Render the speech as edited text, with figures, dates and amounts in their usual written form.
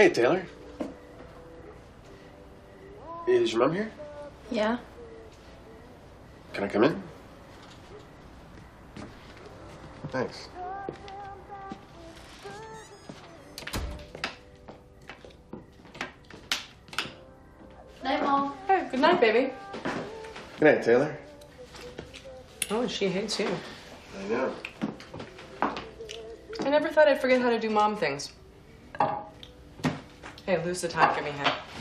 Hey, Taylor. Is your mom here? Yeah. Can I come in? Thanks. Night, Mom. Hey, good night, baby. Good night, Taylor. Oh, and she hates you. I know. I never thought I'd forget how to do mom things. Hey, lose the time. Give me a hand.